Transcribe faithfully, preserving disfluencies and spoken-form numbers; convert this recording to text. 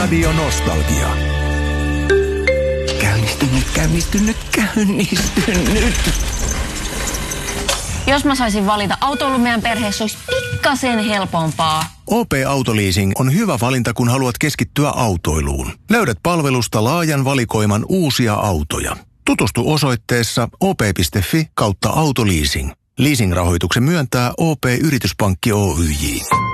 Radio-nostalgia. Käynnistynyt, käynnistynyt, käynnistynyt. Jos mä saisin valita, autoilu meidän perheessä olisi pikkasen helpompaa. O P-autoleasing on hyvä valinta, kun haluat keskittyä autoiluun. Löydät palvelusta laajan valikoiman uusia autoja. Tutustu osoitteessa op.fi kautta autoleasing. Leasing-rahoituksen myöntää O P-yrityspankki Oyj.